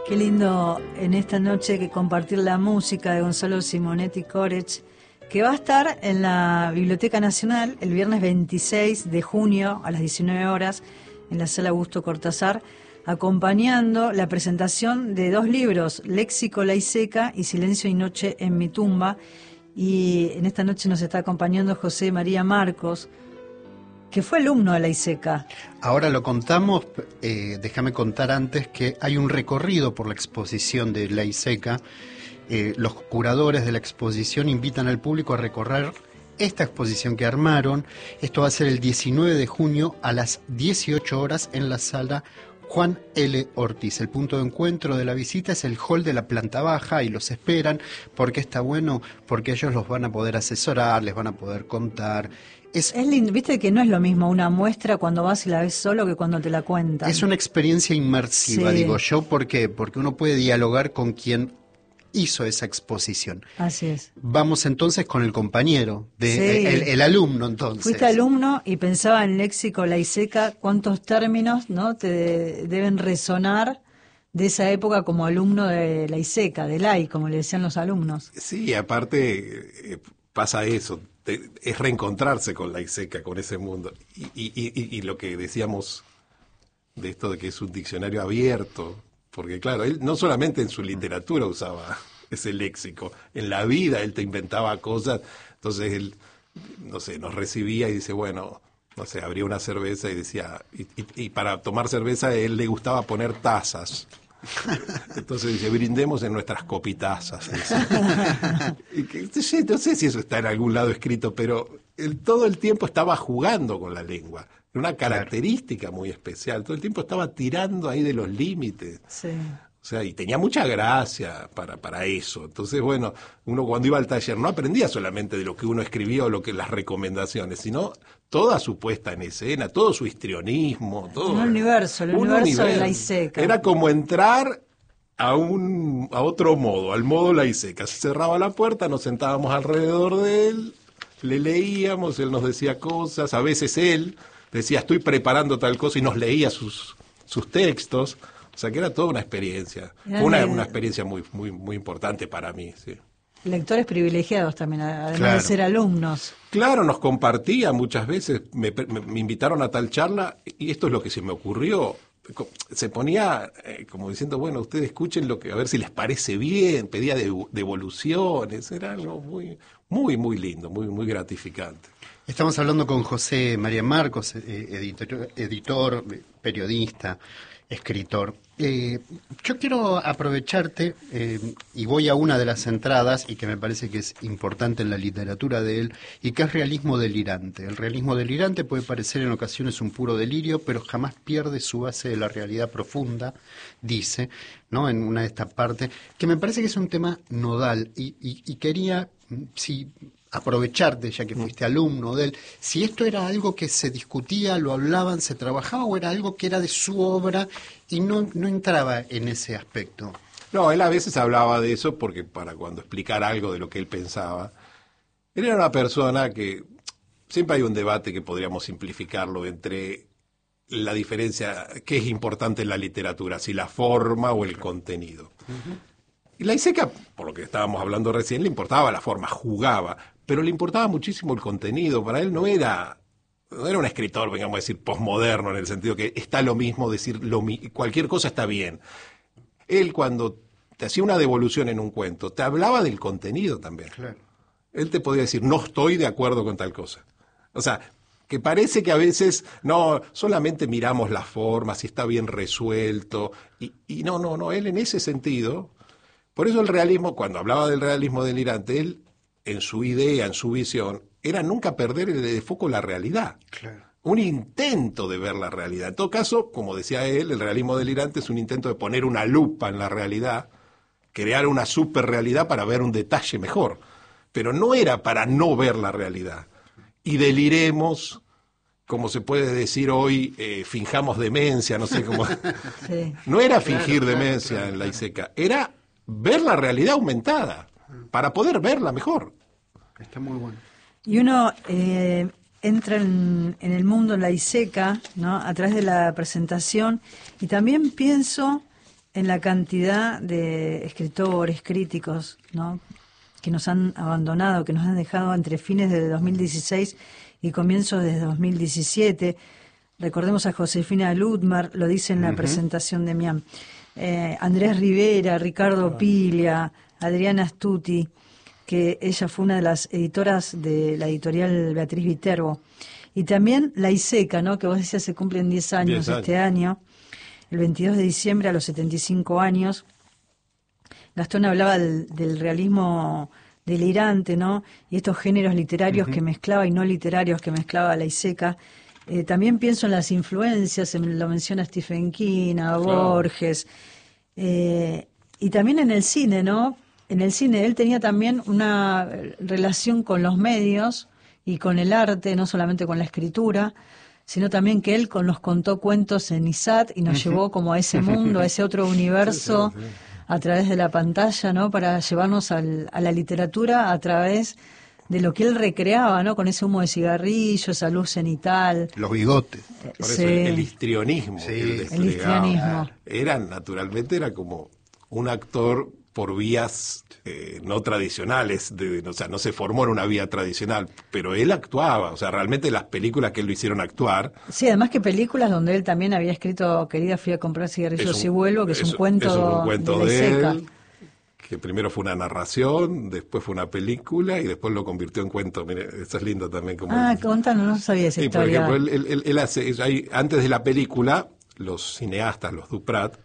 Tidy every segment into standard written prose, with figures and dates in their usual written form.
Qué lindo en esta noche que compartir la música de Gonzalo Simonetti Corech, que va a estar en la Biblioteca Nacional el viernes 26 de junio a las 19 horas en la Sala Augusto Cortázar, acompañando la presentación de 2 libros, Léxico Laiseca y Silencio y Noche en mi tumba. Y en esta noche nos está acompañando José María Marcos, que fue alumno de Laiseca. Ahora lo contamos, déjame contar antes que hay un recorrido por la exposición de Laiseca. Los curadores de la exposición invitan al público a recorrer esta exposición que armaron. Esto va a ser el 19 de junio a las 18 horas en la sala Juan L. Ortiz. El punto de encuentro de la visita es el hall de la planta baja y los esperan. ¿Por qué está bueno? Porque ellos los van a poder asesorar, les van a poder contar. Es lindo, viste que no es lo mismo una muestra cuando vas y la ves solo que cuando te la cuentan. Es una experiencia inmersiva, sí. Digo yo. ¿Por qué? Porque uno puede dialogar con quien hizo esa exposición. Así es. Vamos entonces con el compañero, Sí. el alumno entonces. Fuiste alumno y pensaba en Léxico Laiseca, cuántos términos, ¿no?, te deben resonar de esa época como alumno de Laiseca, de Lai, como le decían los alumnos. Sí, aparte pasa eso, es reencontrarse con Laiseca, con ese mundo. Y lo que decíamos de esto de que es un diccionario abierto, porque claro, él no solamente en su literatura usaba ese léxico, en la vida él te inventaba cosas, entonces él, no sé, nos recibía y dice, bueno, no sé, abría una cerveza y decía, y para tomar cerveza a él le gustaba poner tazas. Entonces dice, brindemos en nuestras copitazas. No sé si eso está en algún lado escrito, pero él todo el tiempo estaba jugando con la lengua. Una característica muy especial. Todo el tiempo estaba tirando ahí de los límites. Sí. O sea, y tenía mucha gracia para eso. Entonces, bueno, uno cuando iba al taller no aprendía solamente de lo que uno escribía o las recomendaciones, sino toda su puesta en escena, todo su histrionismo, todo. El universo de Laiseca. Era como entrar a otro modo, al modo Laiseca. Se cerraba la puerta, nos sentábamos alrededor de él, le leíamos, él nos decía cosas, a veces él decía, estoy preparando tal cosa, y nos leía sus textos. O sea, que era toda una experiencia. Fue una experiencia muy, muy, muy importante para mí, sí. Lectores privilegiados también, además Claro. de ser alumnos. Claro, nos compartía muchas veces, me invitaron a tal charla, y esto es lo que se me ocurrió. Se ponía como diciendo, bueno, ustedes escuchen a ver si les parece bien, pedía devoluciones, era algo muy, muy, muy lindo, muy, muy gratificante. Estamos hablando con José María Marcos, editor, periodista, escritor. Yo quiero aprovecharte, y voy a una de las entradas, y que me parece que es importante en la literatura de él, y que es realismo delirante. El realismo delirante puede parecer en ocasiones un puro delirio, pero jamás pierde su base de la realidad profunda, dice, ¿no?, en una de estas partes, que me parece que es un tema nodal, y quería, si aprovecharte, ya que fuiste alumno de él, si esto era algo que se discutía, lo hablaban, se trabajaba, o era algo que era de su obra y no entraba en ese aspecto. No, él a veces hablaba de eso porque para cuando explicar algo de lo que él pensaba, él era una persona que siempre hay un debate que podríamos simplificarlo entre la diferencia, qué es importante en la literatura, si la forma o el contenido. Y Laiseca, por lo que estábamos hablando recién, le importaba la forma, jugaba, pero le importaba muchísimo el contenido. Para él no era un escritor, vengamos a decir, posmoderno, en el sentido que está lo mismo, decir cualquier cosa está bien. Él, cuando te hacía una devolución en un cuento, te hablaba del contenido también. Claro. Él te podía decir, no estoy de acuerdo con tal cosa. O sea, que parece que a veces, no, solamente miramos la forma, si está bien resuelto, y no, él en ese sentido. Por eso el realismo, cuando hablaba del realismo delirante, él, en su idea, en su visión, era nunca perder de foco la realidad. Claro. Un intento de ver la realidad. En todo caso, como decía él, el realismo delirante es un intento de poner una lupa en la realidad, crear una superrealidad para ver un detalle mejor. Pero no era para no ver la realidad. Y deliremos, como se puede decir hoy, finjamos demencia, no sé cómo. Sí. No era fingir demencia en Laiseca, era ver la realidad aumentada, para poder verla mejor. Está muy bueno. Y uno entra en el mundo Laiseca, ¿no?, a través de la presentación, y también pienso en la cantidad de escritores, críticos, ¿no?, que nos han abandonado, que nos han dejado entre fines de 2016 y comienzos de 2017. Recordemos a Josefina Ludmar, lo dice en la presentación de Miam. Andrés Rivera, Ricardo Piglia, Adriana Astuti, que ella fue una de las editoras de la editorial Beatriz Viterbo. Y también la ISECA, ¿no?, que vos decías se cumplen 10 años este año, el 22 de diciembre a los 75 años. Gastón hablaba del realismo delirante, ¿no?, y estos géneros literarios que mezclaba y no literarios que mezclaba la ISECA. También pienso en las influencias, lo menciona Stephen King, a Borges, y también en el cine, ¿no? En el cine él tenía también una relación con los medios y con el arte, no solamente con la escritura, sino también que él nos contó cuentos en ISAT y nos llevó como a ese mundo, a ese otro universo, a través de la pantalla, ¿no?, para llevarnos a la literatura a través de lo que él recreaba, ¿no?, con ese humo de cigarrillo, esa luz cenital. Los bigotes. Por eso el histrionismo. Sí, que él el histrionismo. Naturalmente era como un actor por vías no tradicionales, o sea, no se formó en una vía tradicional, pero él actuaba, o sea, realmente las películas que él lo hicieron actuar. Sí, además que películas donde él también había escrito Querida, fui a comprar cigarrillos y vuelvo, que es un cuento de la él, que primero fue una narración, después fue una película y después lo convirtió en cuento. Mire, eso es lindo también. Contanos, no sabía esa historia. Por ejemplo, él hace, antes de la película, los cineastas, los Duprat,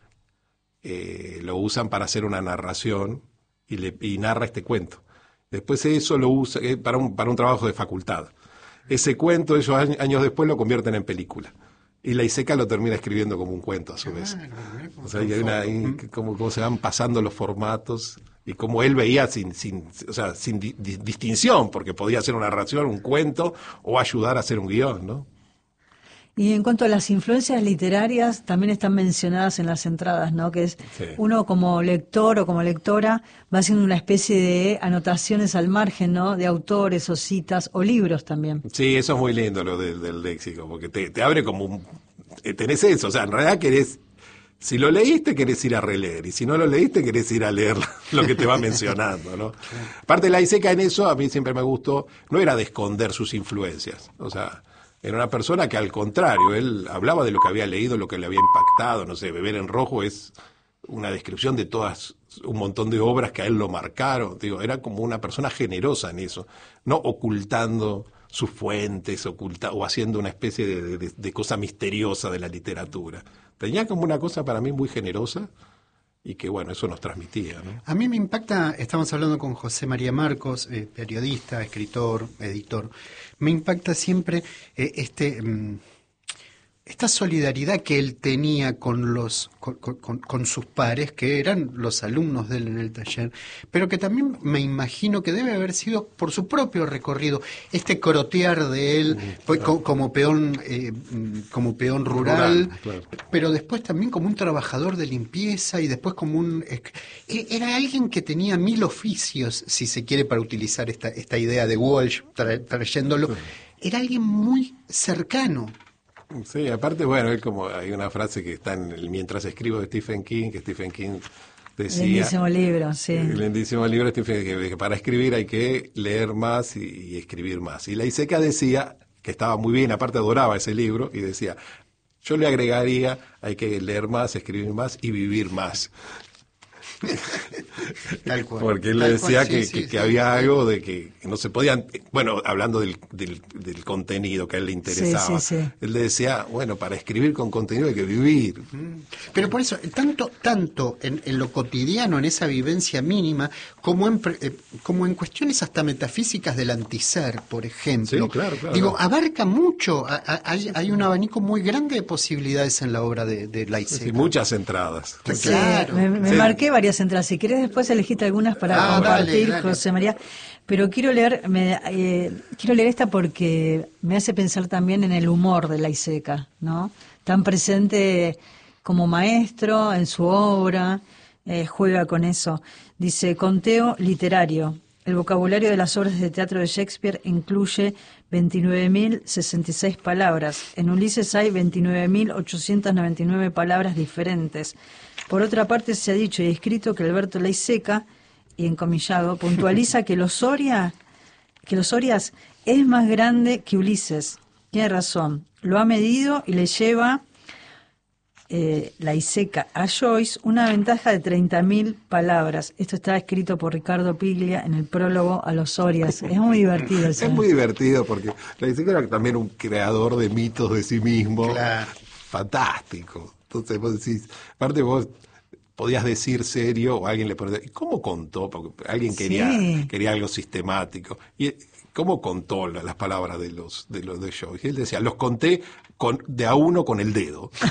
lo usan para hacer una narración y narra este cuento. Después eso lo usa para un trabajo de facultad. Ese cuento, ellos años después lo convierten en película. Y la ISECA lo termina escribiendo como un cuento a su vez. O sea, hay como se van pasando los formatos y como él veía sin distinción, porque podía hacer una narración, un cuento o ayudar a hacer un guión, ¿no? Y en cuanto a las influencias literarias, también están mencionadas en las entradas, ¿no? Que es uno como lector o como lectora va haciendo una especie de anotaciones al margen, ¿no?, de autores o citas o libros también. Sí, eso es muy lindo lo del léxico, porque te abre como tenés eso, o sea, en realidad si lo leíste querés ir a releer, y si no lo leíste querés ir a leer lo que te va mencionando, ¿no? Aparte la ISECA en eso, a mí siempre me gustó, no era de esconder sus influencias, o sea, era una persona que al contrario, él hablaba de lo que había leído, lo que le había impactado, no sé, Beber en Rojo es una descripción de un montón de obras que a él lo marcaron, digo, era como una persona generosa en eso, no ocultando sus fuentes, o haciendo una especie de cosa misteriosa de la literatura. Tenía como una cosa para mí muy generosa y que, bueno, eso nos transmitía, ¿no? A mí me impacta, estamos hablando con José María Marcos, periodista, escritor, editor, me impacta siempre esta solidaridad que él tenía con sus pares, que eran los alumnos de él en el taller, pero que también me imagino que debe haber sido por su propio recorrido, este crotear de él como peón rural, claro. Pero después también como un trabajador de limpieza y después como era alguien que tenía 1000 oficios, si se quiere, para utilizar esta idea de Walsh, trayéndolo. Sí. Era alguien muy cercano. Sí, aparte, bueno, él como hay una frase que está en el Mientras escribo de Stephen King, que Stephen King decía... Lindísimo libro, sí. Lindísimo libro de Stephen King, que para escribir hay que leer más y escribir más. Y la ISECA decía, que estaba muy bien, aparte adoraba ese libro, y decía, yo le agregaría, hay que leer más, escribir más y vivir más. Tal cual, porque él le decía que había algo de que no se podían, bueno, hablando del contenido que a él le interesaba, él le decía, bueno, para escribir con contenido hay que vivir. Pero por eso, tanto en lo cotidiano, en esa vivencia mínima, como en cuestiones hasta metafísicas del antiser, por ejemplo. Sí, claro. Digo, abarca mucho, hay un abanico muy grande de posibilidades en la obra de la ISECA. Sí, muchas entradas. Sí, claro. Me marqué varias entradas. Si querés después elegiste algunas para compartir, dale. José María. Pero quiero leer esta porque me hace pensar también en el humor de la ISECA, ¿no? Tan presente como maestro en su obra, juega con eso. Dice, conteo literario. El vocabulario de las obras de teatro de Shakespeare incluye 29.066 palabras. En Ulises hay 29.899 palabras diferentes. Por otra parte, se ha dicho y escrito que Alberto Laiseca, y encomillado, puntualiza que los Orias es más grande que Ulises. Tiene razón. Lo ha medido y le lleva Laiseca a Joyce una ventaja de 30.000 palabras. Esto está escrito por Ricardo Piglia en el prólogo a los Orias. Es muy divertido. Es muy divertido porque Laiseca era también un creador de mitos de sí mismo. Claro. Fantástico. Entonces vos decís, aparte vos podías decir serio o alguien le ponía, ¿y cómo contó? Porque alguien quería algo sistemático. Y ¿cómo contó las palabras de Joyce? Y él decía, los conté de a uno con el dedo.